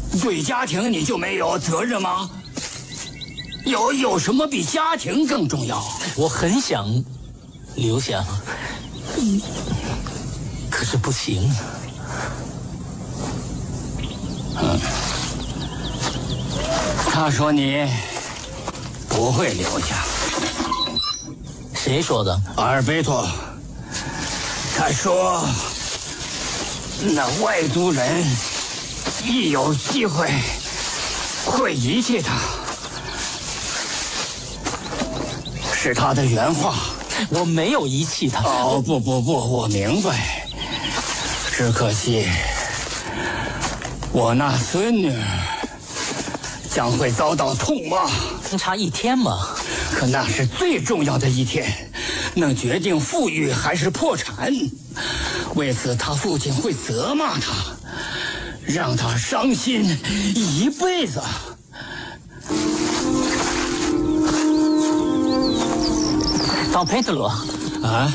对家庭你就没有责任吗？有什么比家庭更重要？ 我很想留下，可是不行。 他说你不会留下。 谁说的？ 阿尔贝托。他说，那外族人一有机会会遗弃他，是他的原话。 我没有遗弃他。 哦，不，我明白。只可惜，我那孙女将会遭到痛骂。 差一天嘛。 可那是最重要的一天，能决定富裕还是破产。为此，他父亲会责骂他，让他伤心一辈子。 当佩德罗啊？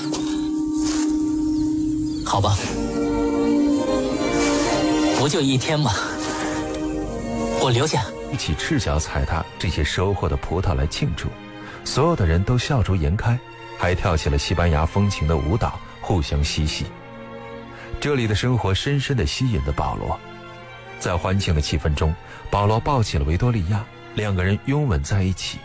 好吧，不就一天吗？我留下。 一起赤脚踩踏这些收获的葡萄来庆祝，所有的人都笑逐颜开，还跳起了西班牙风情的舞蹈，互相嬉戏。这里的生活深深地吸引了保罗。在欢庆的气氛中，保罗抱起了维多利亚，两个人拥吻在一起。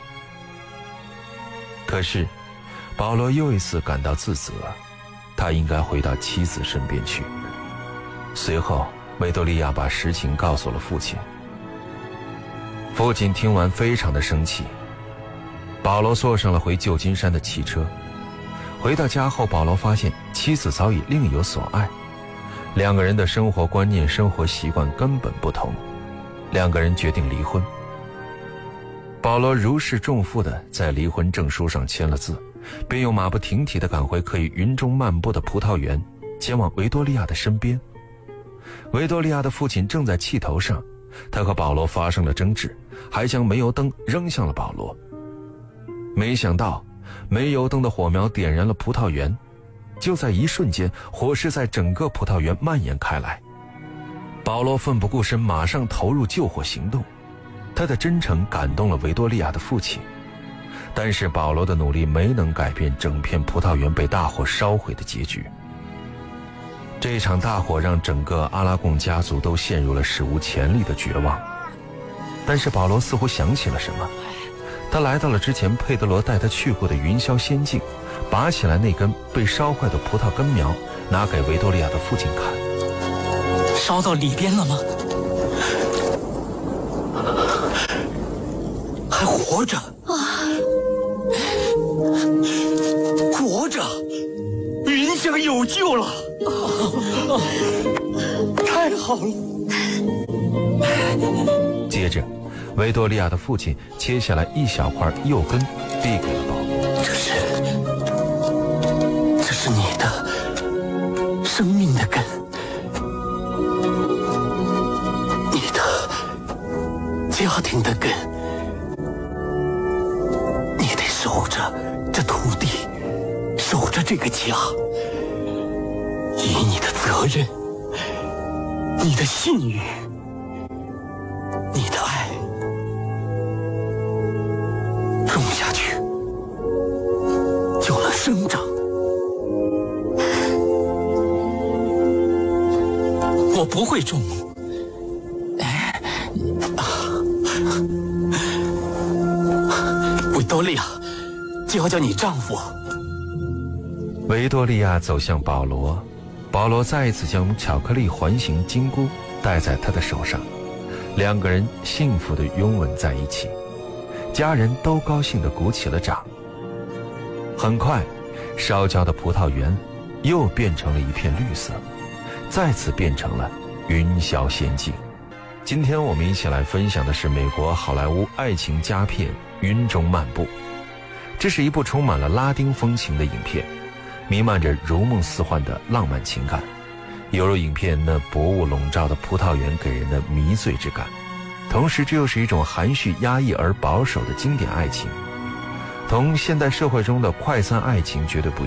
可是保罗又一次感到自责，他应该回到妻子身边去。随后维多利亚把实情告诉了父亲。父亲听完非常的生气。保罗坐上了回旧金山的汽车。回到家后，保罗发现妻子早已另有所爱，两个人的生活观念、生活习惯根本不同，两个人决定离婚。保罗如释重负地在离婚证书上签了字，便又马不停蹄地赶回可以云中漫步的葡萄园，前往维多利亚的身边。维多利亚的父亲正在气头上，他和保罗发生了争执，还将煤油灯扔向了保罗。没想到煤油灯的火苗点燃了葡萄园，就在一瞬间，火势在整个葡萄园蔓延开来。保罗奋不顾身，马上投入救火行动。他的真诚感动了维多利亚的父亲，但是保罗的努力没能改变整片葡萄园被大火烧毁的结局。这场大火让整个阿拉贡家族都陷入了史无前例的绝望。但是保罗似乎想起了什么，他来到了之前佩德罗带他去过的云霄仙境，拔起来那根被烧坏的葡萄根苗，拿给维多利亚的父亲看。 烧到里边了吗？ 还活着啊！活着，云香有救了！太好了！ 接着维多利亚的父亲切下来一小块柚根递给了保罗。 这是你的生命的根，你的家庭的根，你得守着这土地，守着这个家，以你的责任，你的信誉，你的爱种下去，就能生长。我不会种。维多利亚，教教你丈夫。 维多利亚走向保罗，保罗再一次将巧克力环形金箍戴在他的手上，两个人幸福地拥吻在一起，家人都高兴地鼓起了掌。很快，烧焦的葡萄园又变成了一片绿色，再次变成了云霄仙境。今天我们一起来分享的是美国好莱坞爱情佳片《云中漫步》。这是一部充满了拉丁风情的影片，弥漫着如梦似幻的浪漫情感，犹如影片那薄雾笼罩的葡萄园给人的迷醉之感。同时这又是一种含蓄压抑而保守的经典爱情，同现代社会中的快餐爱情绝对不一样。